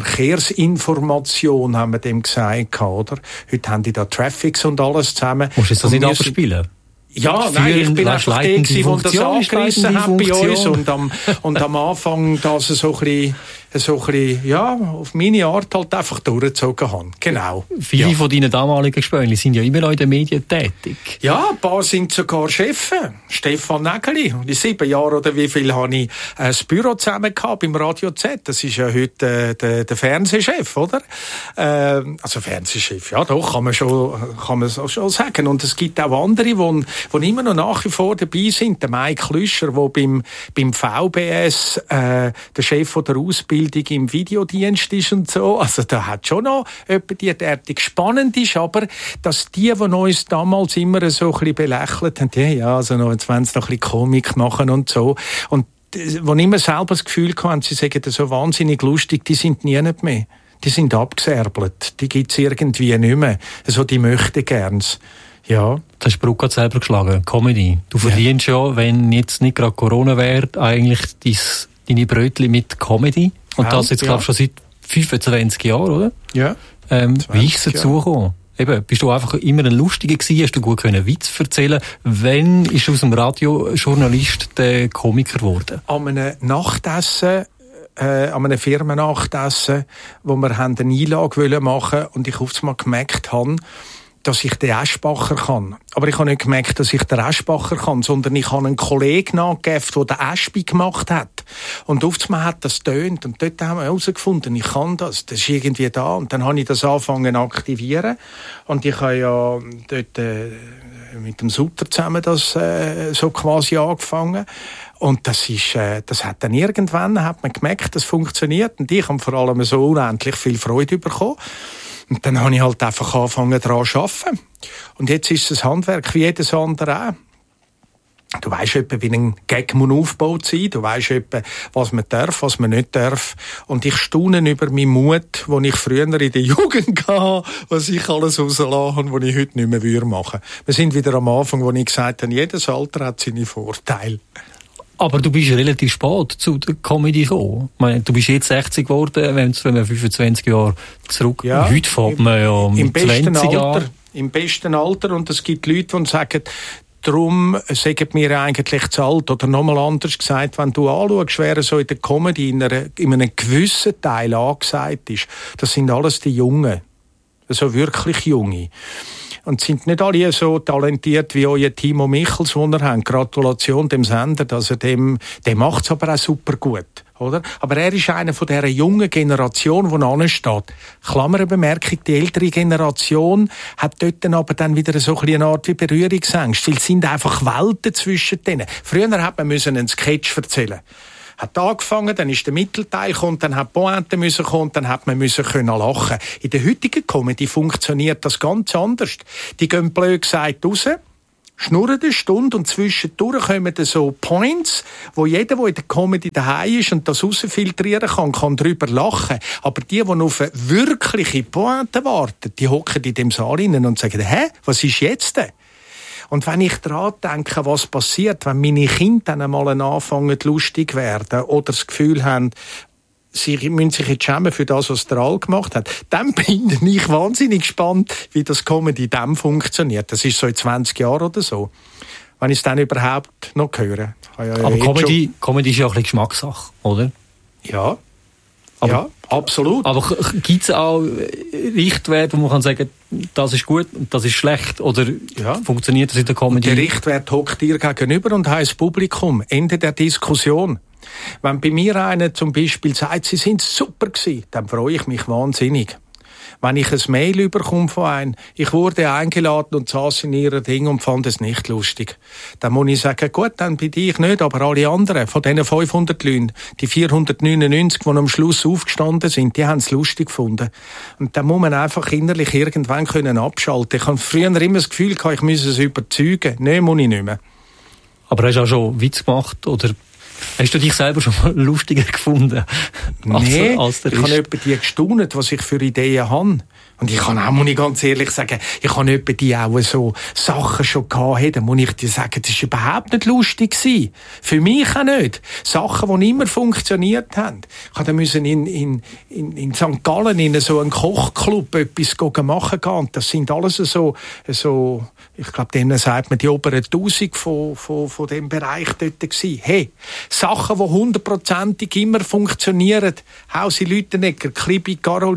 Verkehrsinformation, haben wir dem gesagt, oder? Heute haben die da Traffics und alles zusammen. Musst du das nicht abspielen? Ja, nein, ich bin einfach der gewesen, der das angerissen hat bei uns und am Anfang das so ein bisschen, ja, auf meine Art halt einfach durchgezogen haben. Genau. Viele von deinen damaligen Spöhnli sind ja immer noch in den Medien tätig. Ja, ein paar sind sogar Chefs. Stefan Nägeli. In 7 Jahren oder wie viel habe ich das Büro zusammen gehabt beim Radio Z. Das ist ja heute der Fernsehchef, oder? Also Fernsehchef, ja doch, kann man schon sagen. Und es gibt auch andere, die immer noch nach wie vor dabei sind. Der Mike Lüscher, der beim VBS der Chef der Ausbildung im Videodienst ist und so. Also da hat schon noch jemand, die derartig spannend ist, aber dass die uns damals immer so ein bisschen belächelt haben, ja, also noch, jetzt wollen sie noch ein bisschen Komik machen und so. Und wo immer selber das Gefühl hatten, sie sagen das so wahnsinnig lustig, die sind nie nicht mehr. Die sind abgeserbelt. Die gibt's irgendwie nicht mehr. Also die möchten gerns. Ja. Das hast du Brücke selber geschlagen. Comedy. Du verdienst ja, wenn jetzt nicht gerade Corona wäre, eigentlich deine Brötchen mit Comedy. Und das jetzt, glaube ich, schon seit 25 Jahren, oder? Ja. Wie ist es dazu gekommen? Eben, bist du einfach immer ein Lustiger gewesen? Hast du gut können Witz erzählen? Wann ist aus dem Radiojournalist der Komiker geworden? An einem Nachtessen, an einem Firmennachtessen, wo wir eine Einlage machen wollten und ich auf einmal gemerkt habe, dass ich den Eschbacher kann. Aber ich habe nicht gemerkt, dass ich den Eschbacher kann, sondern ich habe einen Kollegen angegeben, der den Eschbi gemacht hat. Und auf einmal hat das tönt. Und dort haben wir herausgefunden, ich kann das. Das ist irgendwie da. Und dann habe ich das angefangen zu aktivieren. Und ich habe ja dort mit dem Sutter zusammen das so quasi angefangen. Und das hat dann irgendwann, hat man gemerkt, das funktioniert. Und ich habe vor allem so unendlich viel Freude bekommen. Und dann habe ich halt einfach angefangen, daran zu arbeiten. Und jetzt ist es ein Handwerk wie jedes andere auch. Du weisst etwa, wie ein Gag aufgebaut sein. Du weisst etwa, was man darf, was man nicht darf. Und ich staune über meinen Mut, den ich früher in der Jugend hatte, was ich alles rauslassen habe, was ich heute nicht mehr machen würde. Wir sind wieder am Anfang, wo ich gesagt habe, jedes Alter hat seine Vorteile. Aber du bist relativ spät zu der Comedy gekommen. Ich meine, du bist jetzt 60 geworden, wenn wir 25 Jahre zurück. Ja, heute fängt man ja mit 20 Jahren. Im besten Alter. Und es gibt Leute, die sagen, darum sagen wir eigentlich zu alt. Oder nochmal anders gesagt, wenn du anschaust, wer so in der Comedy in einem gewissen Teil angesagt ist, das sind alles die Jungen. Also wirklich Junge. Und sind nicht alle so talentiert wie euer Timo Michels, den ihr habt. Gratulation dem Sender, dass er der macht's aber auch super gut, oder? Aber er ist einer von dieser jungen Generation, die ansteht. Klammerbemerkung, die ältere Generation hat dort dann aber dann wieder so eine Art wie Berührungsängste, weil es sind einfach Welten zwischen denen. Früher hat man einen Sketch erzählen. Hat angefangen, dann ist der Mittelteil gekommen, dann hat die Pointe müssen kommen, dann hat man müssen können lachen. In der heutigen Comedy funktioniert das ganz anders. Die gehen blöd gesagt raus, schnurren eine Stunde und zwischendurch kommen so Points, wo jeder, der in der Comedy daheim ist und das rausfiltrieren kann drüber lachen. Aber die auf eine wirkliche Pointe warten, die hocken in dem Saal rein und sagen, was ist jetzt denn? Und wenn ich daran denke, was passiert, wenn meine Kinder dann einmal anfangen lustig werden oder das Gefühl haben, sie müssen sich jetzt schämen für das, was der Al gemacht hat, dann bin ich wahnsinnig gespannt, wie das Comedy dem funktioniert. Das ist so in 20 Jahren oder so. Wenn ich es dann überhaupt noch höre. Aber Comedy ist ja ein bisschen Geschmackssache, oder? Ja. Aber, ja, absolut. Aber gibt es auch Richtwerte, wo man kann sagen, das ist gut und das ist schlecht? Oder funktioniert das in der Comedy? Der Richtwert hockt dir gegenüber und heisst Publikum. Ende der Diskussion. Wenn bei mir einer zum Beispiel sagt, sie sind super gewesen, dann freue ich mich wahnsinnig. Wenn ich ein Mail bekomme von einem, ich wurde eingeladen und saß in ihrer Ding und fand es nicht lustig, dann muss ich sagen, gut, dann bin ich nicht, aber alle anderen, von diesen 500 Leuten, die 499, die am Schluss aufgestanden sind, die haben es lustig gefunden. Und dann muss man einfach innerlich irgendwann können abschalten. Ich habe früher immer das Gefühl gehabt, ich müsse es überzeugen. Nein, muss ich nicht mehr. Aber hast du auch schon Witz gemacht, oder hast du dich selber schon mal lustiger gefunden? Nein, ich habe etwa die gestaunt, was ich für Ideen habe. Und ich kann auch, muss ich ganz ehrlich sagen, ich habe etwa die auch so Sachen schon gehabt, dann muss ich dir sagen, das war überhaupt nicht lustig gewesen. Für mich auch nicht. Sachen, die immer funktioniert haben. Ich habe dann müssen in St. Gallen in so einen Kochclub etwas machen gehen. Und das sind alles so, ich glaube, denen sagt man die oberen 1000 von dem Bereich dort gewesen. Hey, Sachen, die 100%ig immer funktionieren. Hausi Lütenegger, Klibi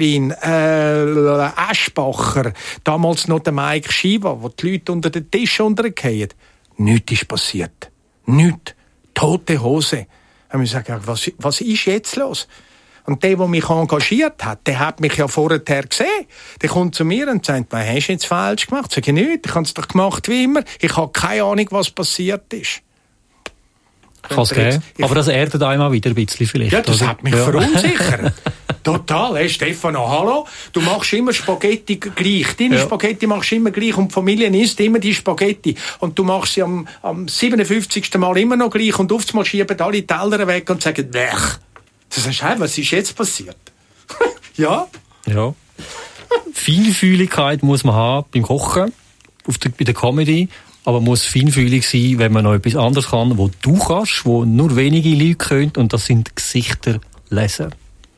Caroline, Aschbacher, damals noch der Mike Shiva, wo die Leute unter den Tisch runterfallen. Nichts ist passiert. Nichts. Tote Hose. Und wir sagen, was ist jetzt los? Und der mich engagiert hat, der hat mich ja vorher gesehen. Der kommt zu mir und sagt, was hast du jetzt falsch gemacht? Sag ich nicht, ich habe es doch gemacht wie immer. Ich habe keine Ahnung, was passiert ist. Kann es geben. Aber das erdet einmal wieder ein bisschen vielleicht. Ja, das hat mich verunsichert. Total. Hey, Stefano, hallo. Du machst immer Spaghetti gleich. Deine Spaghetti machst du immer gleich und die Familie isst immer die Spaghetti. Und du machst sie am 57. Mal immer noch gleich und oft mal schieben alle Teller weg und sagen, blech. Das heißt, hey, was ist jetzt passiert? Ja? Ja. Feinfühligkeit muss man haben beim Kochen, bei der Comedy. Aber man muss feinfühlig sein, wenn man noch etwas anderes kann, wo du kannst, wo nur wenige Leute können, und das sind Gesichter lesen.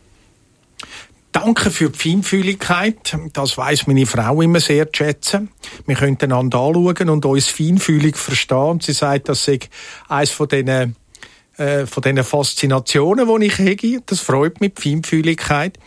Danke für die Feinfühligkeit. Das weiss meine Frau immer sehr zu schätzen. Wir können einander anschauen und uns feinfühlig verstehen. Und sie sagt, das sei eines von diesen Faszinationen, die ich habe. Das freut mich, die Feinfühligkeit.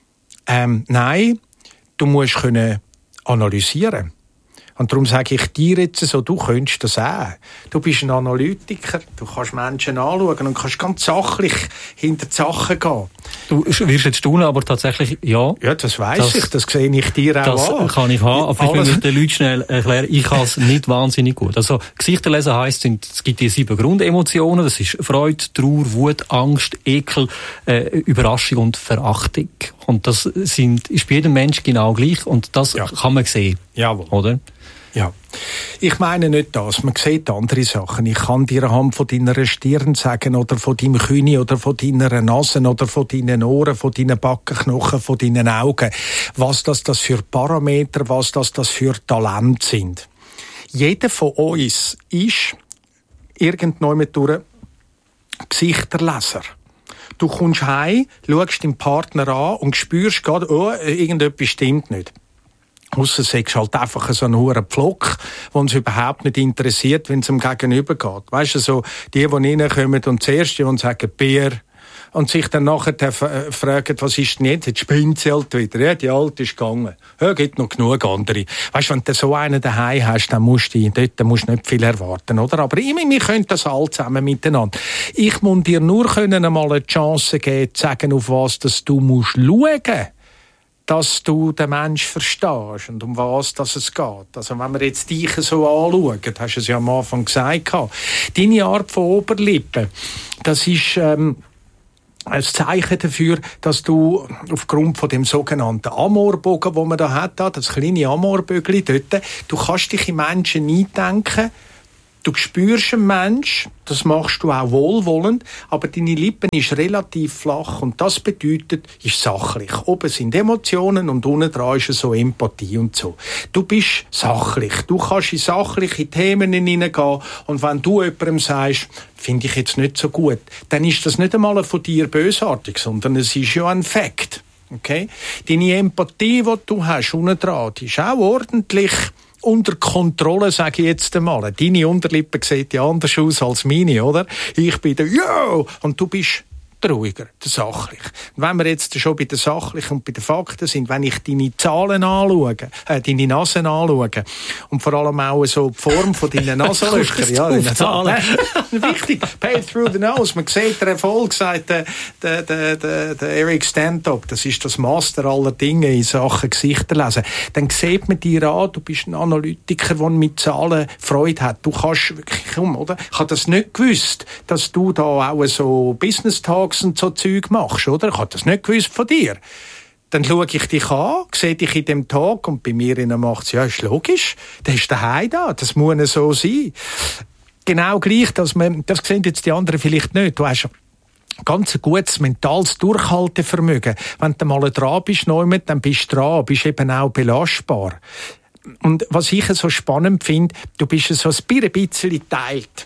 Nein, du musst analysieren. Und darum sage ich dir jetzt so, du könntest das auch. Du bist ein Analytiker, du kannst Menschen anschauen und kannst ganz sachlich hinter die Sachen gehen. Du wirst jetzt staunen, aber tatsächlich, ja. Ja, das weiss ich, das sehe ich dir auch an. Das kann ich haben, aber ich will mit den Leuten schnell erklären, ich kann es nicht wahnsinnig gut. Also, Gesichter lesen heisst, es gibt die 7 Grundemotionen, das ist Freude, Trauer, Wut, Angst, Ekel, Überraschung und Verachtung. Und das ist bei jedem Mensch genau gleich und das kann man sehen. Jawohl. Oder? Ja. Ich meine nicht das. Man sieht andere Sachen. Ich kann dir anhand von deiner Stirn sagen oder von deinem Knie oder von deiner Nase oder von deinen Ohren, von deinen Backenknochen, von deinen Augen. Was das für Parameter, was das für Talente sind. Jeder von uns ist irgendwann durch Gesichterleser. Du kommst heim, schaust deinen Partner an und spürst gerade, irgendetwas stimmt nicht. Ausser sagst halt einfach so einen hohen Pflock, der uns überhaupt nicht interessiert, wenn es ihm gegenüber geht. Weißt du, so, die reinkommen und zuerst, die sagen, Bier, und sich dann nachher fragen, was ist denn jetzt? Jetzt spinnt sie halt wieder. Ja, die Alte ist gegangen. Ja, gibt noch genug andere. Weißt du, wenn du so einen daheim hast, dann musst du nicht viel erwarten, oder? Aber wir können das alle zusammen miteinander. Ich muss dir nur einmal eine Chance geben, zu sagen, auf was das du musst schauen. dass du den Menschen verstehst und um was es geht. Also wenn wir jetzt dich so anschauen, hast du es ja am Anfang gesagt, deine Art von Oberlippe, das ist ein Zeichen dafür, dass du aufgrund von dem sogenannten Amorbogen, den man da hat, das kleine Amorbögli dort, du kannst dich in Menschen eindenken. Du spürst einen Menschen, das machst du auch wohlwollend, aber deine Lippen ist relativ flach und das bedeutet, ist sachlich. Oben sind Emotionen und unten dran ist so Empathie und so. Du bist sachlich, du kannst in sachliche Themen hineingehen und wenn du jemandem sagst, finde ich jetzt nicht so gut, dann ist das nicht einmal von dir bösartig, sondern es ist ja ein Fakt. Okay? Deine Empathie, die du hast, unten dran, die ist auch ordentlich unter Kontrolle, sage ich jetzt einmal. Deine Unterlippe sieht ja anders aus als meine, oder? Ich bin der «Yo!» und du bist der ruhiger, der sachlich. Und wenn wir jetzt schon bei den sachlichen und bei den Fakten sind, wenn ich deine Zahlen anschaue, deine Nasen anschaue und vor allem auch so die Form von deinen Nasenlöchern, ja, deine Zahlen. Wichtig, pay through the nose. Man sieht, der Erfolg, sagt der Eric Stanhope, das ist das Master aller Dinge in Sachen Gesichter lesen. Dann sieht man dir an, du bist ein Analytiker, der mit Zahlen Freude hat. Du kannst wirklich oder? Ich habe das nicht gewusst, dass du da auch so Business Talks und so Zeug machst, oder? Ich habe das nicht gewusst von dir. Dann schaue ich dich an, sehe dich in dem Tag und bei mir macht es, ja, ist logisch, der ist daheim da, das muss so sein. Genau gleich, das sehen jetzt die anderen vielleicht nicht. Du hast ganz ein gutes mentales Durchhaltevermögen. Wenn du mal dran bist, dann bist du dran, bist eben auch belastbar. Und was ich so spannend finde, du bist so ein bisschen geteilt.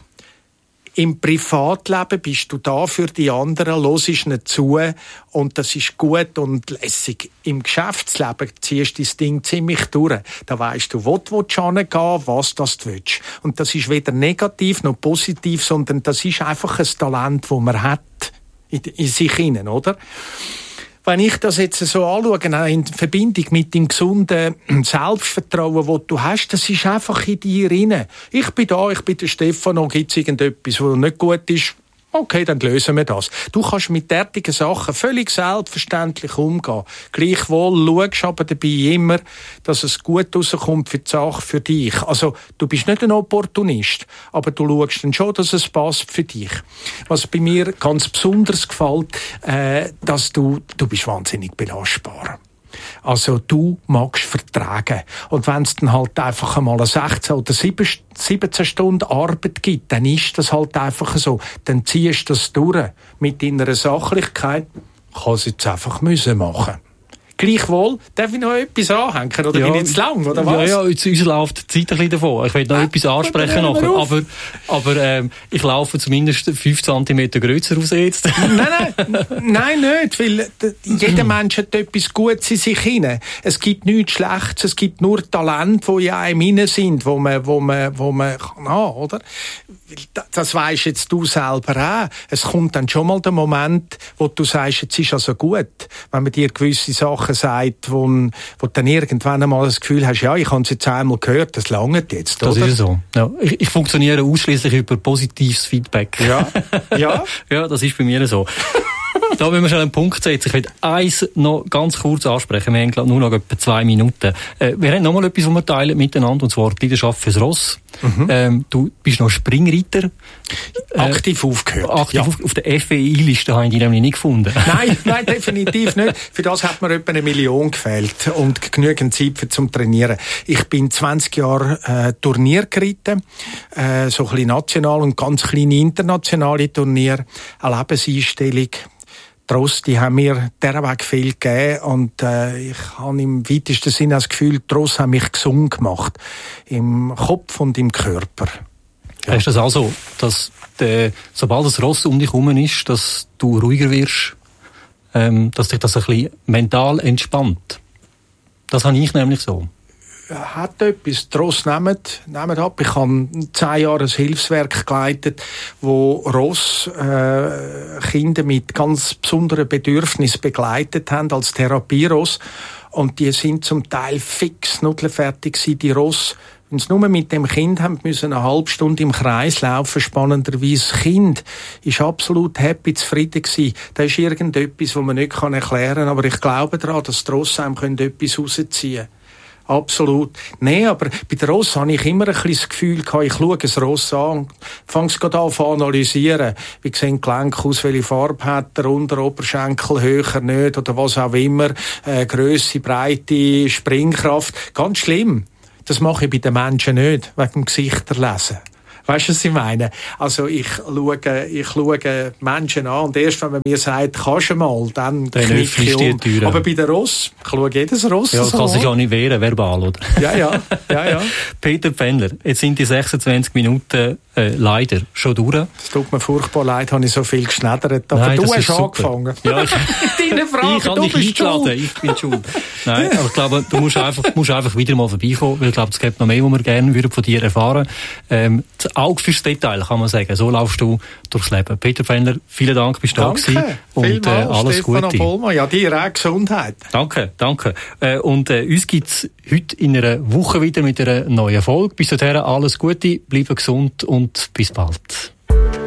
Im Privatleben bist du da für die anderen, hörst ihnen zu und das ist gut und lässig. Im Geschäftsleben ziehst du das Ding ziemlich durch. Da weisst du, wo du hingehen willst, was das du willst. Und das ist weder negativ noch positiv, sondern das ist einfach ein Talent, das man hat in sich hinein, oder? Wenn ich das jetzt so anschaue, in Verbindung mit dem gesunden Selbstvertrauen, das du hast, das ist einfach in dir rein. Ich bin da, ich bin der Stefano, gibt es irgendetwas, was nicht gut ist? Okay, dann lösen wir das. Du kannst mit derartigen Sachen völlig selbstverständlich umgehen. Gleichwohl schaust aber dabei immer, dass es gut rauskommt für die Sache, für dich. Also, du bist nicht ein Opportunist, aber du schaust dann schon, dass es passt für dich. Was bei mir ganz besonders gefällt, dass du bist wahnsinnig belastbar. Also du magst vertragen. Und wenn es dann halt einfach einmal eine 16 oder 17 Stunden Arbeit gibt, dann ist das halt einfach so. Dann ziehst du das durch. Mit deiner Sachlichkeit kannst du jetzt einfach machen. Gleichwohl, darf ich noch etwas anhängen? Oder bin ich jetzt lang, oder was? Ja, uns läuft die Zeit ein bisschen davon. Ich will noch etwas ansprechen nachher. Aber ich laufe zumindest 5 cm grösser raus jetzt. Nein, nicht. Weil jeder Mensch hat etwas Gutes in sich hinein. Es gibt nichts Schlechtes, es gibt nur Talente, die in einem hinein sind, wo man kann haben, oder? Das weisst jetzt du selber auch. Es kommt dann schon mal der Moment, wo du sagst, jetzt ist also gut. Wenn man dir gewisse Sachen sagt, wo du dann irgendwann einmal das Gefühl hast, ja, ich habe es jetzt einmal gehört, das langt jetzt, oder? Das ist so. Ja, ich funktioniere ausschließlich über positives Feedback. Ja. Ja? Ja, das ist bei mir so. Da müssen wir schon einen Punkt setzen. Ich will eins noch ganz kurz ansprechen. Wir haben nur noch etwa 2 Minuten. Wir haben noch mal etwas, was wir teilen miteinander, und zwar die Leidenschaft fürs Ross. Mhm. Du bist noch Springreiter. Aktiv aufgehört. Auf der FEI-Liste habe ich die nämlich nicht gefunden. Nein, definitiv nicht. Für das hat mir etwa 1 Million gefehlt und genügend Zeit zum Trainieren. Ich bin 20 Jahre Turnier geritten, so ein bisschen national und ganz kleine internationale Turnier, eine Lebenseinstellung. Die Ross, die haben mir derweg viel gegeben und ich habe im weitesten Sinne das Gefühl, die Ross haben mich gesund gemacht. Im Kopf und im Körper. Ja. Ist das also, dass sobald das Ross um dich herum ist, dass du ruhiger wirst, dass dich das ein bisschen mental entspannt? Das habe ich nämlich so. Hat etwas. Die Ross nehmen ab. Ich habe 10 Jahre ein Hilfswerk geleitet, wo Ross Kinder mit ganz besonderen Bedürfnissen begleitet haben als Therapieross. Und die sind zum Teil fix nudelfertig gewesen, die Ross Wenn sie nur mit dem Kind haben müssen eine halbe Stunde im Kreis laufen, spannenderweise das Kind ist absolut happy, zufrieden gewesen. Das ist irgendetwas, was man nicht erklären kann, aber ich glaube daran, dass die Rosse einem etwas rausziehen können. Absolut. Nein, aber bei der Rosse habe ich immer ein bisschen das Gefühl gehabt, ich schaue das Ross an, fange es gerade an zu analysieren. Wie sehen die Gelenke aus, welche Farbe hat der Unteroberschenkel, höher, nicht, oder was auch immer, Grösse, Breite, Springkraft. Ganz schlimm. Das mache ich bei den Menschen nicht, wegen dem Gesichterlesen. Weißt du, was ich meine? Also, ich schaue Menschen an und erst wenn man mir sagt, kannst du mal, dann knicke ich um. Aber bei den Ross, ich schaue jedes Ross ja, so kann sich auch nicht wehren, verbal, oder? Ja. Peter Pfännler, jetzt sind die 26 Minuten leider schon durch. Es tut mir furchtbar leid, habe ich so viel geschneddert. Aber nein, du hast angefangen. Ja, deine Frage, ich habe dich eingeladen, ich bin schuld. Nein, aber ich glaube, du musst einfach wieder mal vorbeikommen, weil ich glaube, es gibt noch mehr, was wir gerne von dir erfahren würden. Das Auge fürs Detail, kann man sagen. So laufst du durchs Leben. Peter Pfännler, vielen Dank, bist du da gewesen. Und alles Gute. Ja, dir auch Gesundheit. Danke. Und uns gibt's heute in einer Woche wieder mit einer neuen Folge. Bis dahin alles Gute, bleibe gesund und bis bald.